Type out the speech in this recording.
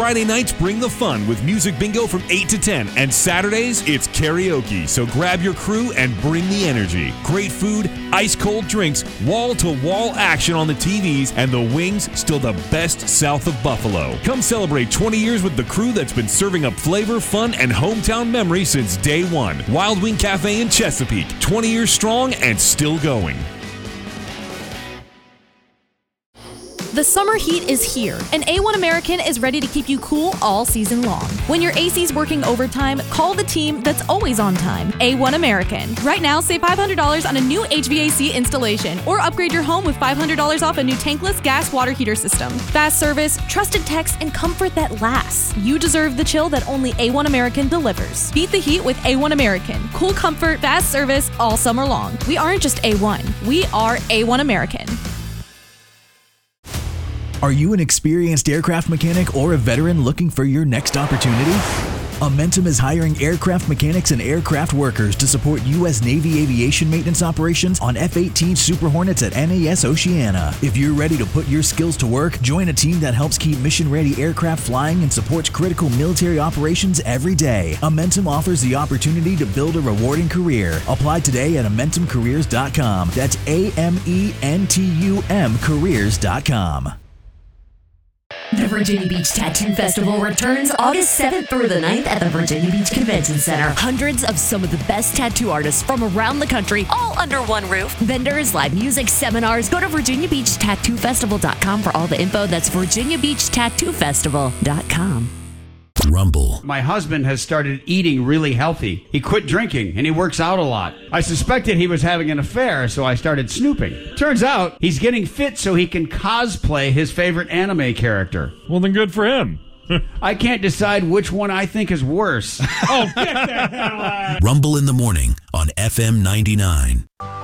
Friday nights bring the fun with music bingo from 8 to 10. And Saturdays, it's karaoke. So grab your crew and bring the energy. Great food, ice-cold drinks, wall-to-wall action on the TVs, and the wings still the best south of Buffalo. Come celebrate 20 years with the crew that's been serving up flavor, fun, and hometown memories since day one. Wild Wing Cafe in Chesapeake, 20 years strong and still going. The summer heat is here, and A1 American is ready to keep you cool all season long. When your AC's working overtime, call the team that's always on time, A1 American. Right now, save $500 on a new HVAC installation, or upgrade your home with $500 off a new tankless gas water heater system. Fast service, trusted techs, and comfort that lasts. You deserve the chill that only A1 American delivers. Beat the heat with A1 American. Cool comfort, fast service all summer long. We aren't just A1, we are A1 American. Are you an experienced aircraft mechanic or a veteran looking for your next opportunity? Amentum is hiring aircraft mechanics and aircraft workers to support U.S. Navy aviation maintenance operations on F-18 Super Hornets at NAS Oceana. If you're ready to put your skills to work, join a team that helps keep mission-ready aircraft flying and supports critical military operations every day. Amentum offers the opportunity to build a rewarding career. Apply today at AmentumCareers.com. That's AMENTUM careers.com. The Virginia Beach Tattoo Festival returns August 7th through the 9th at the Virginia Beach Convention Center. Hundreds of some of the best tattoo artists from around the country, all under one roof. Vendors, live music, seminars. Go to VirginiaBeachTattooFestival.com for all the info. That's VirginiaBeachTattooFestival.com. Rumble. My husband has started eating really healthy. He quit drinking and he works out a lot. I suspected he was having an affair, so I started snooping. Turns out he's getting fit so he can cosplay his favorite anime character. Well, then good for him. I can't decide which one I think is worse. Oh, get the hell out. Rumble in the morning on FM 99.